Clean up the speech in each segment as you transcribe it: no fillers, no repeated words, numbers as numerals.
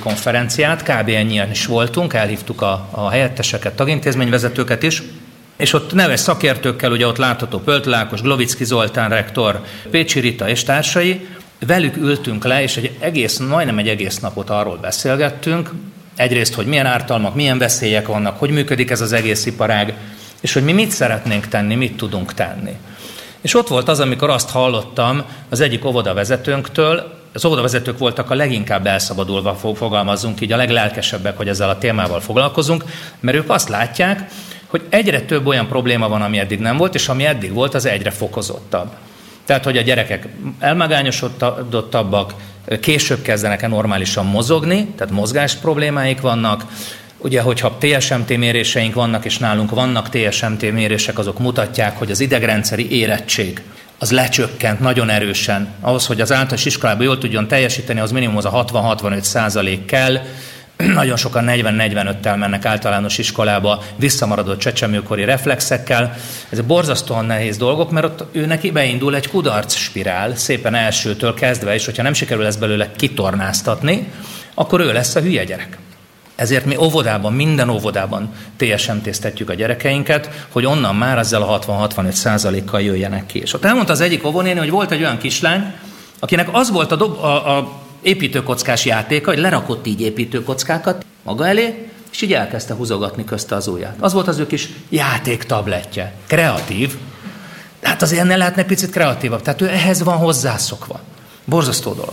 konferenciát, kb. Ennyien is voltunk, elhívtuk a helyetteseket, tagintézményvezetőket is, és ott neves szakértőkkel, ugye ott látható Pöltl Ákos, Glovicki Zoltán rektor, Pécsi Rita és társai, velük ültünk le, és majdnem egy egész napot arról beszélgettünk, egyrészt, hogy milyen ártalmak, milyen veszélyek vannak, hogy működik ez az egész iparág, és hogy mi mit szeretnénk tenni, mit tudunk tenni. És ott volt az, amikor azt hallottam az egyik óvodavezetőnktől, az óvodavezetők voltak a leginkább elszabadulva, fogalmazzunk így, a leglelkesebbek, hogy ezzel a témával foglalkozunk, mert ők azt látják, hogy egyre több olyan probléma van, ami eddig nem volt, és ami eddig volt, az egyre fokozottabb. Tehát, hogy a gyerekek elmagányosodottabbak, később kezdenek el normálisan mozogni, tehát mozgás problémáik vannak. Ugye, hogyha TSMT méréseink vannak, és nálunk vannak TSMT mérések, azok mutatják, hogy az idegrendszeri érettség az lecsökkent nagyon erősen. Ahhoz, hogy az általános iskolában jól tudjon teljesíteni, az minimum az a 60-65% kell. Nagyon sokan 40-45-tel mennek általános iskolába, visszamaradott csecsemőkori reflexekkel. Ez borzasztóan nehéz dolgok, mert ott neki beindul egy kudarc spirál, szépen elsőtől kezdve, és hogyha nem sikerül ezt belőle kitornáztatni, akkor ő lesz a hülye gyerek. Ezért mi óvodában, minden óvodában TSMT-ztetjük a gyerekeinket, hogy onnan már ezzel a 60-65%-kal jöjjenek ki. És ott elmondta az egyik óvónéni, hogy volt egy olyan kislány, akinek az volt a építőkockás játéka, hogy lerakott így építőkockákat maga elé, és így elkezdte húzogatni közte az ujját. Az volt az ő kis játéktabletje. Kreatív. Hát azért ennél lehetne picit kreatívabb. Tehát ő ehhez van hozzászokva. Borzasztó dolog.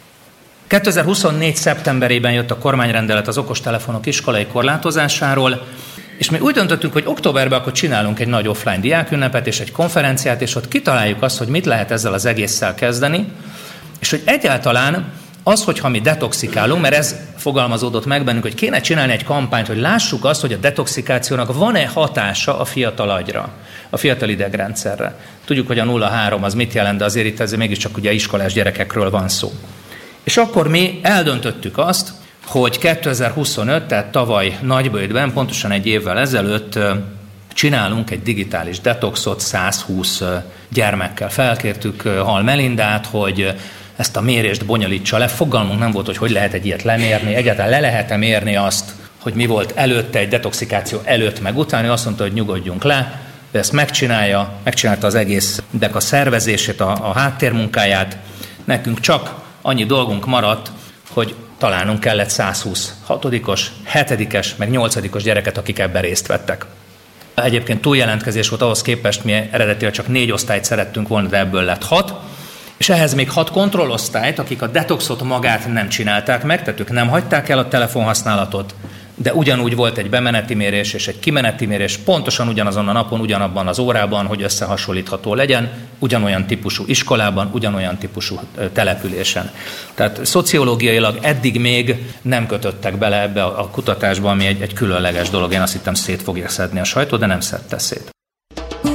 2024. szeptemberében jött a kormányrendelet az okostelefonok iskolai korlátozásáról, és mi úgy döntöttünk, hogy októberben akkor csinálunk egy nagy offline diákünnepet és egy konferenciát, és ott kitaláljuk azt, hogy mit lehet ezzel az egésszel kezdeni, és hogy egyáltalán az, hogyha mi detoxikálunk, mert ez fogalmazódott meg bennünk, hogy kéne csinálni egy kampányt, hogy lássuk azt, hogy a detoxikációnak van-e hatása a fiatal agyra, a fiatal idegrendszerre. Tudjuk, hogy a 0-3 az mit jelent, de azért itt ez mégiscsak ugye iskolás gyerekekről van szó. És akkor mi eldöntöttük azt, hogy 2025, tehát tavaly Nagyböjtben, pontosan egy évvel ezelőtt csinálunk egy digitális detoxot 120 gyermekkel. Felkértük Hall Melindát, hogy ezt a mérést bonyolítsa le. Fogalmunk nem volt, hogy lehet egy ilyet lemérni. Egyáltalán le lehet-e mérni azt, hogy mi volt előtte, egy detoxikáció előtt meg után. Ő azt mondta, hogy nyugodjunk le, de ezt megcsinálta az egésznek a szervezését, a háttérmunkáját. Nekünk csak annyi dolgunk maradt, hogy találnunk kellett 120 6-os, 7-es, meg 8-os gyereket, akik ebben részt vettek. Egyébként túljelentkezés volt ahhoz képest, mi eredetileg csak 4 osztályt szerettünk volna, de ebből lett 6, és ehhez még 6 kontrollosztályt, akik a detoxot magát nem csinálták meg, tehát ők nem hagyták el a telefonhasználatot, de ugyanúgy volt egy bemeneti mérés és egy kimeneti mérés, pontosan ugyanazon a napon, ugyanabban az órában, hogy összehasonlítható legyen, ugyanolyan típusú iskolában, ugyanolyan típusú településen. Tehát szociológiailag eddig még nem kötöttek bele ebbe a kutatásba, ami egy különleges dolog. Én azt hittem, szét fogja szedni a sajtó, de nem szedte szét.